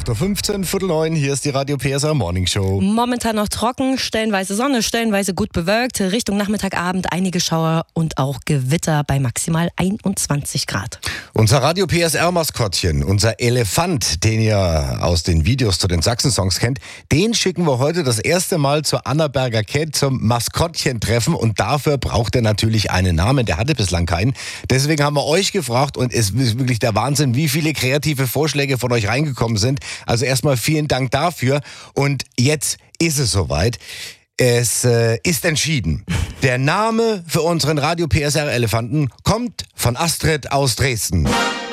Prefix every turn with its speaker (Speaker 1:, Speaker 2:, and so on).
Speaker 1: 8.15 Uhr, Viertel 9, hier ist die Radio PSR Morning Show.
Speaker 2: Momentan noch trocken, stellenweise Sonne, stellenweise gut bewölkt. Richtung Nachmittagabend einige Schauer und auch Gewitter bei maximal 21 Grad.
Speaker 1: Unser Radio PSR-Maskottchen, unser Elefant, den ihr aus den Videos zu den Sachsen-Songs kennt, den schicken wir heute das erste Mal zur Annaberger Cat zum Maskottchen-Treffen und dafür braucht er natürlich einen Namen. Der hatte bislang keinen. Deswegen haben wir euch gefragt und es ist wirklich der Wahnsinn, wie viele kreative Vorschläge von euch reingekommen sind. Also erstmal vielen Dank dafür und jetzt ist es soweit. Es ist entschieden. Der Name für unseren Radio PSR Elefanten kommt von Astrid aus Dresden.